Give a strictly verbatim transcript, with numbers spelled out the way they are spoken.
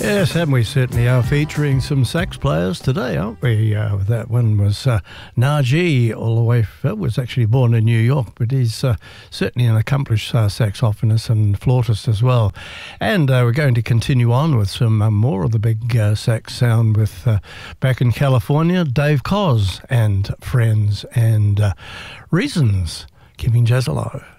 Yes, and we certainly are featuring some sax players today, aren't we? Uh, that one was uh, Naji, all the way from, was actually born in New York, but he's uh, certainly an accomplished uh, saxophonist and flautist as well. And uh, we're going to continue on with some uh, more of the big uh, sax sound with, uh, back in California, Dave Koz and Friends and uh, Reasons, Keeping Jazz Alive.